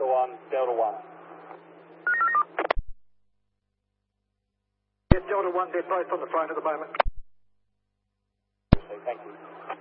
Delta 1, Delta 1. Yes, Delta 1, they're both on the phone at the moment. Okay, thank you.